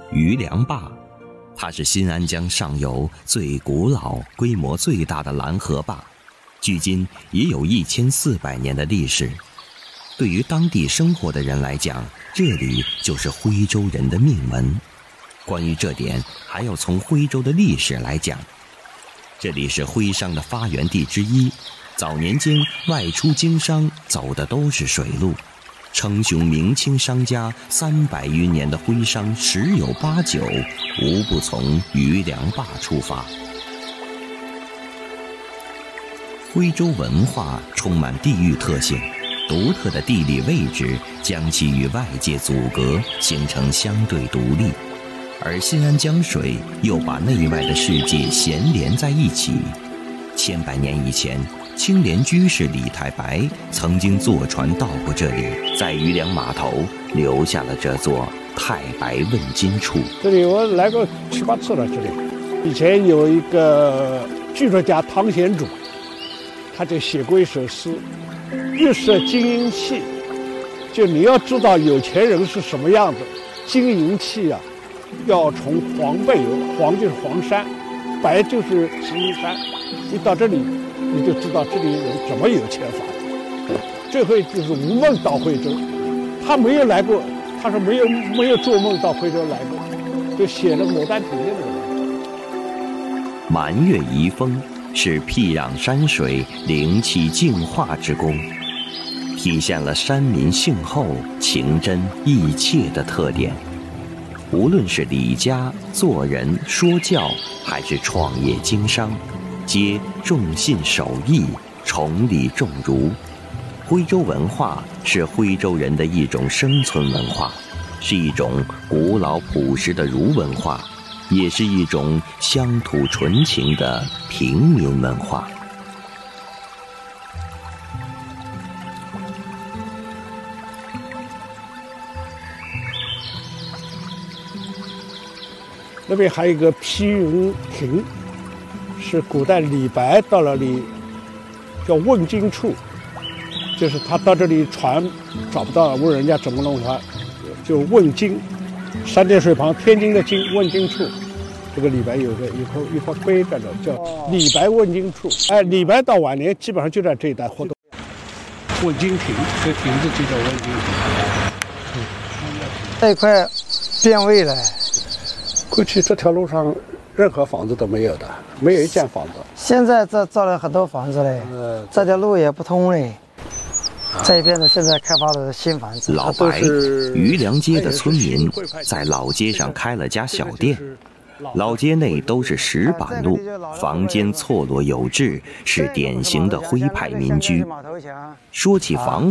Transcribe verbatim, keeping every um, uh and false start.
余梁坝，它是新安江上游最古老、规模最大的拦河坝，距今已有一千四百年的历史。对于当地生活的人来讲，这里就是徽州人的命门。关于这点，还要从徽州的历史来讲。这里是徽商的发源地之一，早年间外出经商走的都是水路，称雄明清商家三百余年的徽商十有八九无不从余梁坝出发。徽州文化充满地域特性，独特的地理位置将其与外界阻隔，形成相对独立，而新安江水又把内外的世界衔连在一起。千百年以前，青莲居士李太白曾经坐船到过这里，在余梁码头留下了这座太白问津处。 这里我来过七八次了。这里以前有一个剧作家汤显祖，他就写过一首诗，玉设金银器，就你要知道有钱人是什么样子，金银器啊要从黄背有，黄就是黄山，白就是石英山，一到这里你就知道这里人怎么有钱法。这回就是吴梦到徽州，他没有来过，他说没有没有做梦到徽州来过，就写了《牡丹亭》的人。 满月遗风是僻壤山水灵气净化之功，体现了山民性厚、情真、意切的特点。无论是理家、做人、说教，还是创业经商，皆重信守义，崇礼重儒。徽州文化是徽州人的一种生存文化，是一种古老朴实的儒文化，也是一种乡土纯情的平民文化。 那边还有一个披云亭，是古代李白到了里叫问津处，就是他到这里船找不到，问人家怎么弄他，就问津，三点水旁天津的津，问津处。这个李白有个一块一块碑在这，叫李白问津处。哎，李白到晚年基本上就在这一带活动。问津亭，这亭子就叫问津亭。 这一块变味了。 过去这条路上任何房子都没有的，没有一间房子。 现在这造了很多房子嘞，呃、这条路也不通嘞。这边的现在开发的新房子。 老白，余梁街的村民在老街上开了家小店。老街内都是石板路，房间错落有致，是典型的徽派民居。说起房